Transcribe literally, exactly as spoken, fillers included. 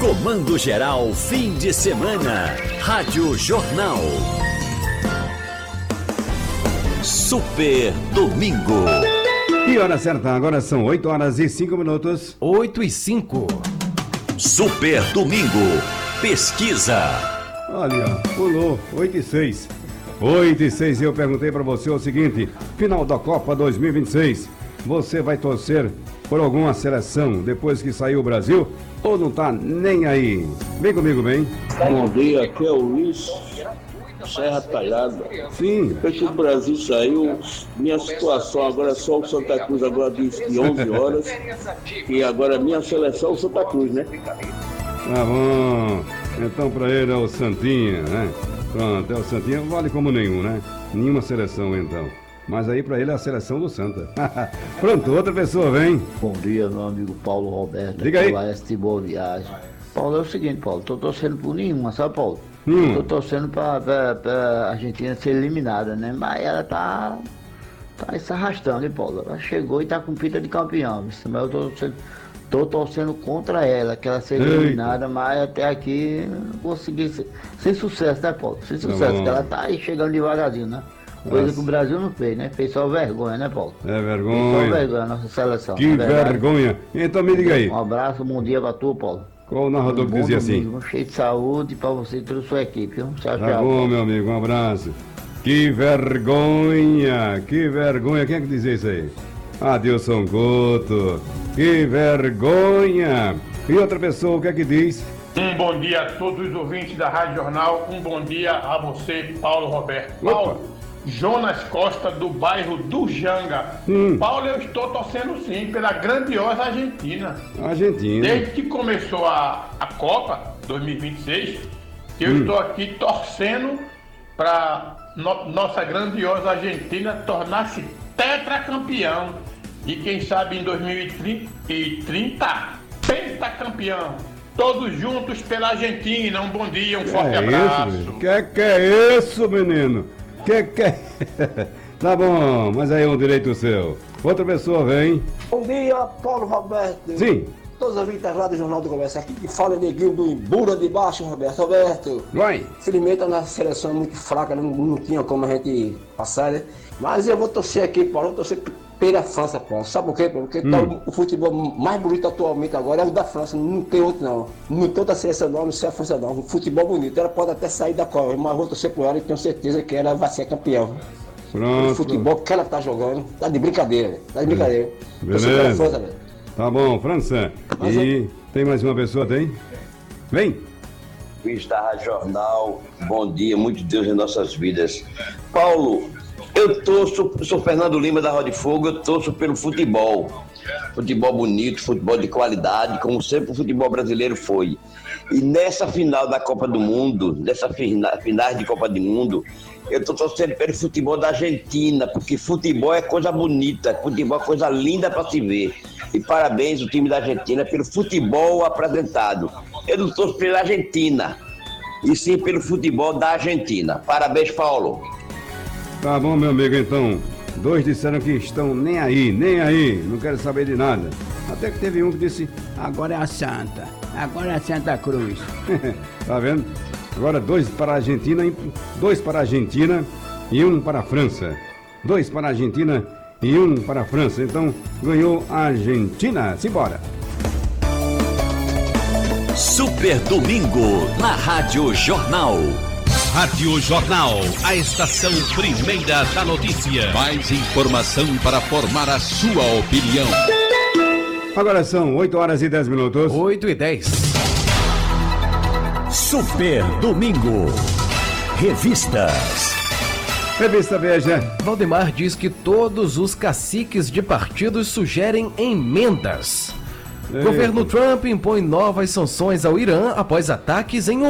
Comando Geral, fim de semana. Rádio Jornal. Super Domingo. E hora certa, agora são oito horas e cinco minutos. oito e cinco. Super Domingo. Pesquisa. Olha, pulou, oito e seis. oito e seis, e eu perguntei pra você o seguinte: final da Copa dois mil e vinte e seis, você vai torcer por alguma seleção depois que saiu o Brasil ou não tá nem aí? Vem comigo, bem. Bom dia, aqui é o Luiz Serra Talhada. Sim. Depois que o Brasil saiu, minha situação agora é só o Santa Cruz, agora diz que onze horas, e agora minha seleção é o Santa Cruz, né? Tá bom, então pra ele é o Santinha, né? Pronto, é o Santinha, vale como nenhum, né? Nenhuma seleção então. Mas aí pra ele é a seleção do Santa. Pronto, outra pessoa vem. Bom dia, meu amigo Paulo Roberto. Diga aí. Oeste, boa viagem. Paulo, é o seguinte, Paulo, tô torcendo por nenhuma, sabe, Paulo? Hum. Tô torcendo pra, pra, pra Argentina ser eliminada, né? Mas ela tá, tá se arrastando, hein, Paulo? Ela chegou e tá com pinta de campeão. Mas eu tô torcendo, tô torcendo contra ela, que ela seja Eita. eliminada, mas até aqui não consegui ser, sem sucesso, né, Paulo? Sem sucesso, bom. que ela tá aí chegando devagarzinho, né? Coisa Nossa. que o Brasil não fez, né? Fez só vergonha, né, Paulo? É Fez só vergonha. vergonha a nossa seleção. Que não é verdade? vergonha. Então me diga aí, Um abraço, bom dia pra tu, Paulo. qual o narrador Um que bom dizia assim? domingo, cheio de saúde pra você e toda a sua equipe. viu? Tchau, Tá tchau. bom, meu amigo, um abraço. Que vergonha, que vergonha. Quem é que dizia isso aí? Adilson Couto. Que vergonha. E outra pessoa, o que é que diz? Um bom dia a todos os ouvintes da Rádio Jornal. Um bom dia a você, Paulo Roberto. Opa. Paulo, Jonas Costa, do bairro do Janga. Hum. Paulo, eu estou torcendo sim pela grandiosa Argentina. Argentina. Desde que começou a, a Copa dois mil e vinte e seis, eu Hum. estou aqui torcendo para no, nossa grandiosa Argentina tornar-se tetracampeão. E quem sabe em dois mil e trinta, pentacampeão. Todos juntos pela Argentina. Um bom dia, um forte é abraço. isso, menino? Que que é isso, menino? Que que é... Tá bom, mas aí é um direito seu. Outra pessoa vem. Bom dia, Paulo Roberto. Sim. Todos os ouvintes lá do Jornal do Comércio. Aqui que fala Neguinho do Imbura de Baixo, Roberto. Roberto. Vai. Infelizmente a nossa seleção é muito fraca, não, não tinha como a gente passar, né? Mas eu vou torcer aqui, Paulo. Eu vou torcer pela França, Paulo. Sabe por quê, Paulo? Porque Hum. tá o, o futebol mais bonito atualmente agora é o da França. Não tem outro, não. Não tem outra seleção, não. Não sei a França, não. Um futebol bonito. Ela pode até sair da Copa, mas eu vou torcer por ela e tenho certeza que ela vai ser campeã. O Pronto. futebol que ela tá jogando, tá de brincadeira, velho. Tá de brincadeira. Beleza. Torcer pela França, velho. Tá bom, França. Mas E tem mais uma pessoa, tem? Vem. Luiz da Rádio Jornal, bom dia, muito Deus em nossas vidas. Paulo, eu torço, sou Fernando Lima da Roda de Fogo, eu torço pelo futebol. Futebol bonito, futebol de qualidade, como sempre o futebol brasileiro foi. E nessa final da Copa do Mundo, nessa fina, finais de Copa do Mundo, eu estou torcendo pelo futebol da Argentina, porque futebol é coisa bonita, futebol é coisa linda para se ver. E parabéns ao time da Argentina pelo futebol apresentado. Eu não torço pela Argentina, e sim pelo futebol da Argentina. Parabéns, Paulo. Tá bom, meu amigo, então. Dois disseram que estão nem aí, nem aí, não querem saber de nada. Até que teve um que disse, agora é a Santa, agora é a Santa Cruz. Tá vendo? Agora dois para a Argentina, dois para a Argentina e um para a França. Dois para a Argentina e um para a França. Então, ganhou a Argentina. Simbora. Super Domingo, na Rádio Jornal. Rádio Jornal, a estação primeira da notícia. Mais informação para formar a sua opinião. Agora são oito horas e dez minutos. oito e dez. Super Domingo. Revistas. Revista Veja. Valdemar diz que todos os caciques de partidos sugerem emendas. Eita. Governo Trump impõe novas sanções ao Irã após ataques em